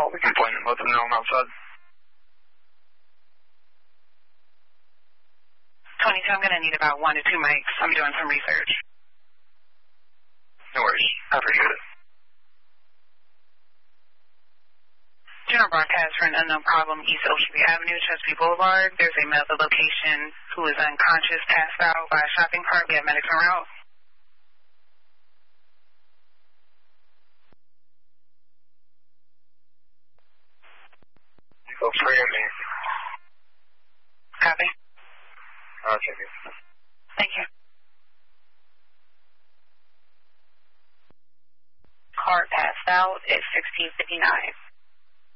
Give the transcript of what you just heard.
call the complainant and let them know I'm outside. 22, I'm going to need about 1 to 2 mics. I'm doing some research. No worries. I appreciate it. General broadcast for an unknown problem, East Ocean Avenue, Chesapeake Boulevard. There's a male at the location who is unconscious, passed out by a shopping cart. We have medics en route. Go pray at me. Copy. I'll check it. Thank you. Cart passed out at 16:59.